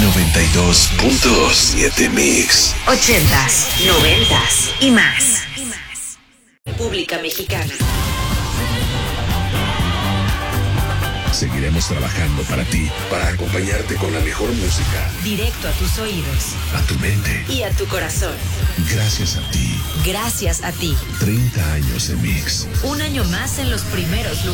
92.7 Mix. 80s, 90s y más. República Mexicana. Seguiremos trabajando para ti, para acompañarte con la mejor música. Directo a tus oídos. A tu mente. Y a tu corazón. Gracias a ti. Gracias a ti. 30 años de Mix. Un año más en los primeros lugares.